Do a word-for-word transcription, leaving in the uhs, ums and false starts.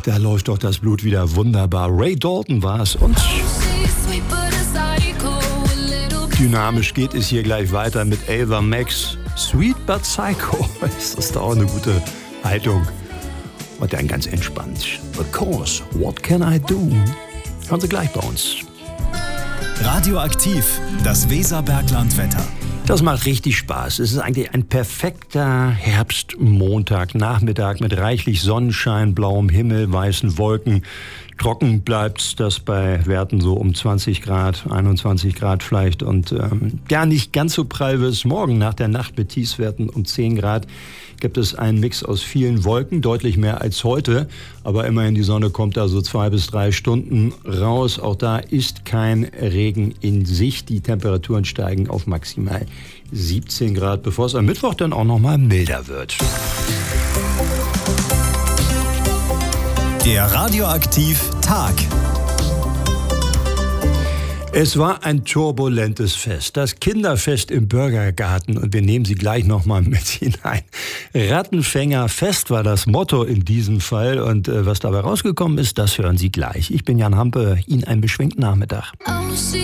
da läuft doch das Blut wieder wunderbar. Ray Dalton war es und dynamisch geht es hier gleich weiter mit Ava Max. Sweet but Psycho. Das ist doch auch eine gute Haltung. Und dann ganz entspannt. Because, what can I do? Hören Sie gleich bei uns. Radioaktiv, das Weserberglandwetter. Das macht richtig Spaß. Es ist eigentlich ein perfekter Herbstmontagnachmittag mit reichlich Sonnenschein, blauem Himmel, weißen Wolken. Trocken bleibt das bei Werten so um zwanzig Grad, einundzwanzig Grad vielleicht. Und ähm, ja, nicht ganz so prall wird es morgen. Nach der Nacht mit Tiefstwerten um zehn Grad gibt es einen Mix aus vielen Wolken, deutlich mehr als heute. Aber immerhin, die Sonne kommt da so zwei bis drei Stunden raus. Auch da ist kein Regen in Sicht. Die Temperaturen steigen auf maximal siebzehn Grad, bevor es am Mittwoch dann auch noch mal milder wird. Der Radioaktiv-Tag. Es war ein turbulentes Fest, das Kinderfest im Bürgergarten, und wir nehmen Sie gleich noch mal mit hinein. Rattenfängerfest war das Motto in diesem Fall, und äh, was dabei rausgekommen ist, das hören Sie gleich. Ich bin Jan Hampe, Ihnen einen beschwingten Nachmittag.